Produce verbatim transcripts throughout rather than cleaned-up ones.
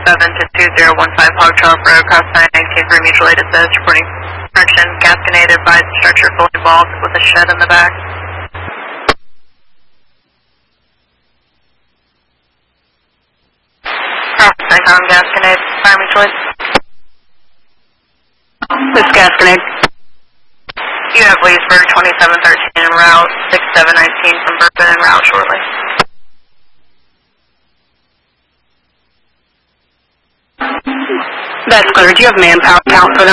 seven to two zero one five Hog Trough Road, cross nine nineteen for mutual aid assist, reporting friction, gasconade advised structure fully involved with a shed in the back. Cross Icon, gasconade, fire mutual aid. This gasconade. You have Leesburg twenty-seven thirteen en route, six seven nineteen from Bourbon en route shortly. That's clear. Do you have manpower count for them?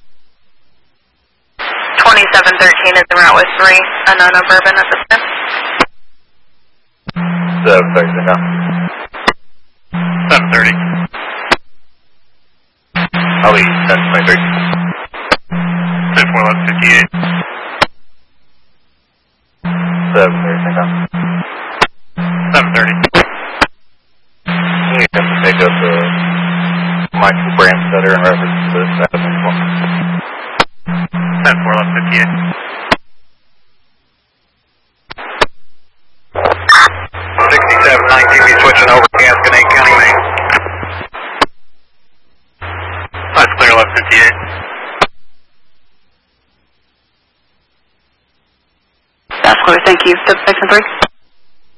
twenty-seven thirteen is en route with three, unknown on Bourbon at this time. seven thirty now. seven thirty. I'll be ten twenty-three. ten four eleven fifty-eight. seven thirty now. seven thirty. You have to pick up the Michael brands that are in reference to this. ten four eleven fifty-eight. sixty-seven nineteen, be switching over Gasconade County Main. That's clear, eleven fifty-eight. That's clear, thank you. Section three.